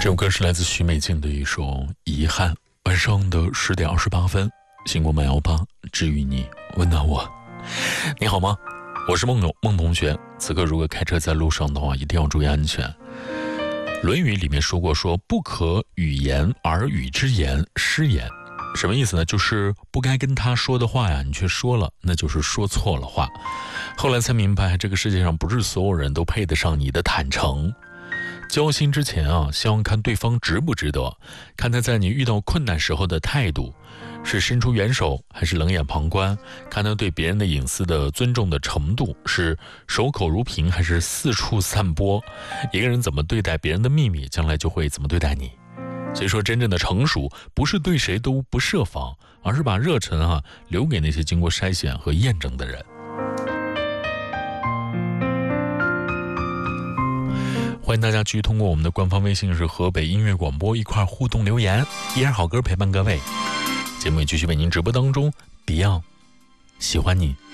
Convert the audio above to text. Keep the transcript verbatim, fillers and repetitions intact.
这首歌是来自许美静的一首《遗憾》。晚上的十点二十八分，星光慢摇吧，治愈你，温暖我。你好吗？我是孟勇孟同学。此刻如果开车在路上的话，一定要注意安全。《论语》里面说过，说不可语言而语之言，失言。什么意思呢？就是不该跟他说的话呀，你却说了，那就是说错了话。后来才明白，这个世界上不是所有人都配得上你的坦诚。交心之前啊，希望看对方值不值得，看他在你遇到困难时候的态度，是伸出援手还是冷眼旁观，看他对别人的隐私的尊重的程度，是守口如瓶还是四处散播。一个人怎么对待别人的秘密，将来就会怎么对待你。所以说，真正的成熟不是对谁都不设防，而是把热忱啊留给那些经过筛选和验证的人。欢迎大家继续通过我们的官方微信是河北音乐广播一块互动留言，依然好歌陪伴各位。节目也继续为您直播当中，Beyond喜欢你。